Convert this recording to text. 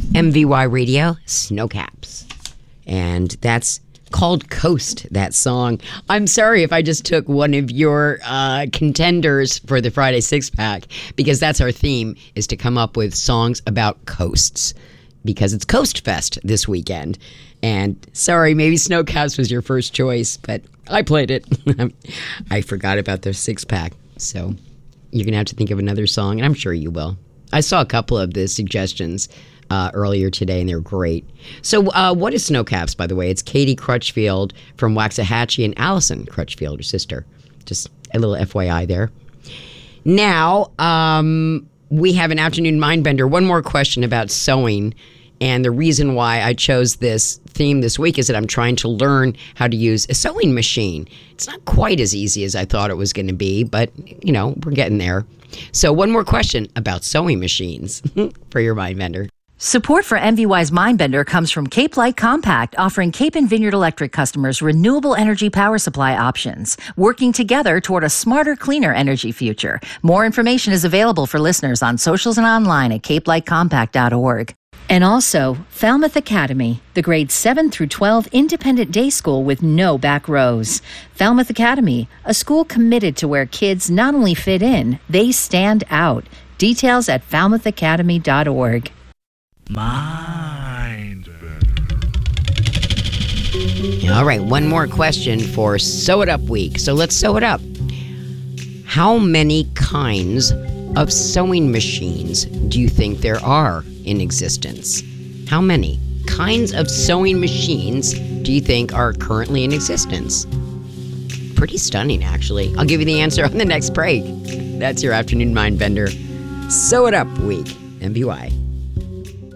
MVY Radio, Snowcaps. And that's called Coast, that song. I'm sorry if I just took one of your contenders for the Friday Six Pack, because that's our theme, is to come up with songs about coasts, because it's Coast Fest this weekend. And sorry, maybe Snowcaps was your first choice, but I played it. I forgot about the six pack, so you're going to have to think of another song, and I'm sure you will. I saw a couple of the suggestions earlier today, and they're great. So what is Snowcaps, by the way? It's Katie Crutchfield from Waxahachie and Allison Crutchfield, her sister. Just a little FYI there. Now, we have an afternoon mind bender. One more question about sewing. And the reason why I chose this theme this week is that I'm trying to learn how to use a sewing machine. It's not quite as easy as I thought it was going to be, but, you know, we're getting there. So one more question about sewing machines for your mind bender. Support for MVY's Mindbender comes from Cape Light Compact, offering Cape and Vineyard Electric customers renewable energy power supply options, working together toward a smarter, cleaner energy future. More information is available for listeners on socials and online at capelightcompact.org. And also, Falmouth Academy, the grades 7 through 12 independent day school with no back rows. Falmouth Academy, a school committed to where kids not only fit in, they stand out. Details at falmouthacademy.org. Mind. All right, one more question for Sew It Up Week. So let's sew it up. How many kinds of sewing machines do you think there are in existence? How many kinds of sewing machines do you think are currently in existence? Pretty stunning, actually. I'll give you the answer on the next break. That's your afternoon mind bender. Sew It Up Week, MVY.